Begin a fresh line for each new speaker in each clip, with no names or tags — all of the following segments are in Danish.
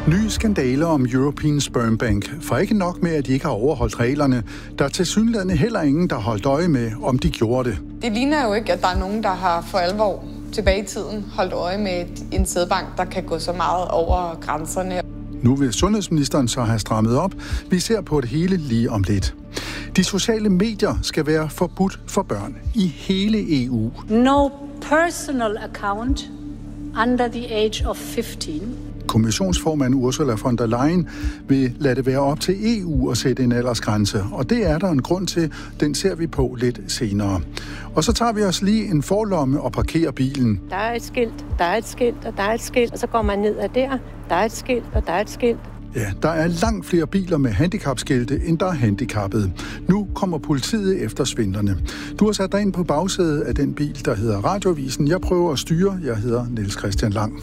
Nye skandaler om European Sperm Bank. For ikke nok med, at de ikke har overholdt reglerne, der er tilsyneladende heller ingen, der har holdt øje med, om de gjorde det.
Det ligner jo ikke, at der er nogen, der har for alvor tilbage i tiden holdt øje med en sædbank, der kan gå så meget over grænserne.
Nu vil sundhedsministeren så have strammet op. Vi ser på det hele lige om lidt. De sociale medier skal være forbudt for børn i hele EU.
No personal account under the age of 15.
Kommissionsformand Ursula von der Leyen vil lade det være op til EU at sætte en aldersgrænse, og det er der en grund til. Den ser vi på lidt senere. Og så tager vi os lige en forlomme og parkerer bilen.
Der er et skilt, der er et skilt, og der er et skilt, og så går man ned ad der. Der er et skilt, og der er et skilt.
Ja, der er langt flere biler med handicapskilte, end der er handicappede. Nu kommer politiet efter svindlerne. Du har sat dig ind på bagsædet af den bil, der hedder Radioavisen. Jeg prøver at styre. Jeg hedder Niels Christian Lang.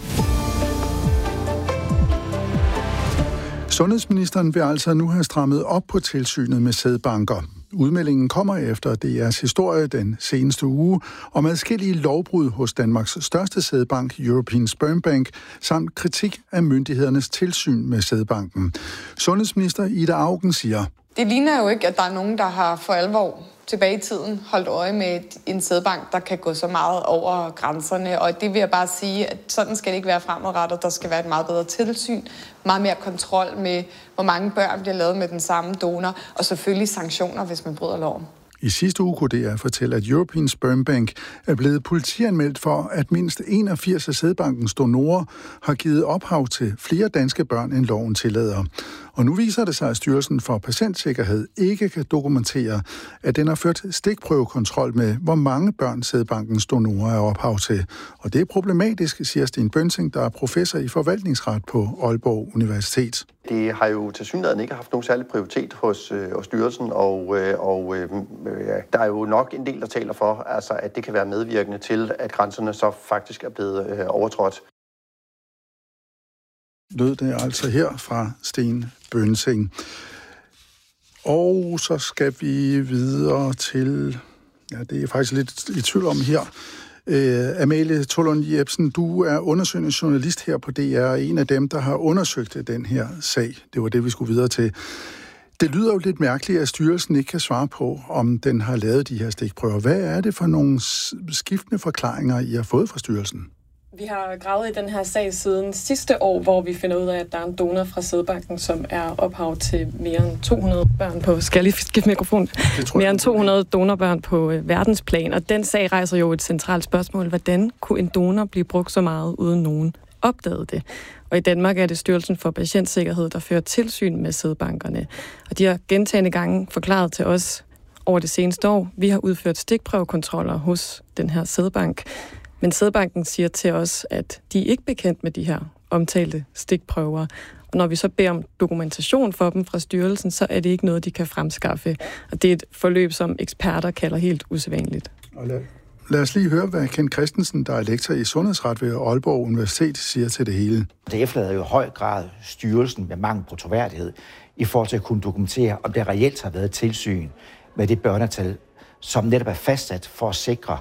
Sundhedsministeren vil altså nu have strammet op på tilsynet med sædbanker. Udmeldingen kommer efter DR's historie den seneste uge om adskillige lovbrud hos Danmarks største sædbank, European Sperm Bank, samt kritik af myndighedernes tilsyn med sædbanken. Sundhedsminister Ida Auken siger:
Det ligner jo ikke, at der er nogen, der har for alvor tilbage i tiden holdt øje med en sædbank, der kan gå så meget over grænserne. Og det vil jeg bare sige, at sådan skal det ikke være fremadrettet. Der skal være et meget bedre tilsyn, meget mere kontrol med, hvor mange børn bliver lavet med den samme donor, og selvfølgelig sanktioner, hvis man bryder loven.
I sidste uge kunne DR fortælle, at European Sperm Bank er blevet politianmeldt for, at mindst 81 af sædbankens donorer har givet ophav til flere danske børn, end loven tillader. Og nu viser det sig, at Styrelsen for Patientsikkerhed ikke kan dokumentere, at den har ført stikprøvekontrol med, hvor mange børn sædbankens donorer er ophav til. Og det er problematisk, siger Sten Bønsing, der er professor i forvaltningsret på Aalborg Universitet.
Det har jo tilsyneladende ikke haft nogen særlig prioritet hos styrelsen, og der er jo nok en del, der taler for, altså, at det kan være medvirkende til, at grænserne så faktisk er blevet overtrådt.
Lød det altså her fra Sten Bønsing. Og så skal vi videre til, ja, det er faktisk lidt i tvivl om her. Amalie Tollund Jebsen, du er undersøgende journalist her på DR, og en af dem, der har undersøgt den her sag. Det var det, vi skulle videre til. Det lyder jo lidt mærkeligt, at styrelsen ikke kan svare på, om den har lavet de her stikprøver. Hvad er det for nogle skiftende forklaringer, I har fået fra styrelsen?
Vi har gravet i den her sag siden sidste år, hvor vi finder ud af, at der er en donor fra sædbanken, som er ophav til mere end 200 børn på... Skal jeg lige skifte mikrofon? Mere end 200 donorbørn på verdensplan. Og den sag rejser jo et centralt spørgsmål. Hvordan kunne en donor blive brugt så meget, uden nogen opdagede det? Og i Danmark er det Styrelsen for Patientsikkerhed, der fører tilsyn med sædbankerne. Og de har gentagne gange forklaret til os over det seneste år. Vi har udført stikprøvekontroller hos den her sædbank. Men sædbanken siger til os, at de er ikke bekendt med de her omtalte stikprøver. Og når vi så beder om dokumentation for dem fra styrelsen, så er det ikke noget, de kan fremskaffe. Og det er et forløb, som eksperter kalder helt usædvanligt.
Lad os lige høre, hvad Ken Christensen, der er lektor i sundhedsret ved Aalborg Universitet, siger til det hele.
Det efterlader jo i høj grad styrelsen med mangel på troværdighed i forhold til at kunne dokumentere, om der reelt har været tilsyn med det børnetal, som netop er fastsat for at sikre,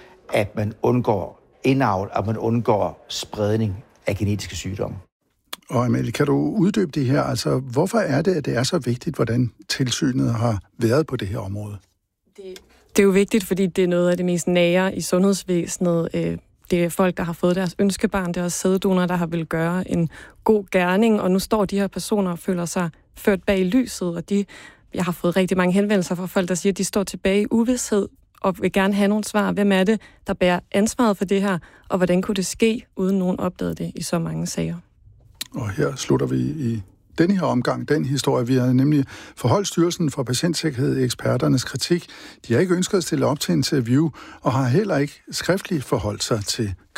at man undgår indavl, og man undgår spredning af genetiske sygdomme.
Og Amalie, kan du uddybe det her? Altså, hvorfor er det, at det er så vigtigt, hvordan tilsynet har været på det her område?
Det er jo vigtigt, fordi det er noget af det mest nære i sundhedsvæsenet. Det er folk, der har fået deres ønskebarn. Det er også sæddonorer, der har vil gøre en god gerning. Og nu står de her personer og føler sig ført bag lyset. Og jeg har fået rigtig mange henvendelser fra folk, der siger, at de står tilbage i uvished og vil gerne have nogle svar. Hvem er det, der bærer ansvaret for det her? Og hvordan kunne det ske, uden nogen opdagede det i så mange sager?
Og her slutter vi i denne her omgang, den historie. Vi har nemlig forholdt Styrelsen for Patientsikkerhed eksperternes kritik. De har ikke ønsket at stille op til interview, og har heller ikke skriftligt forholdt sig til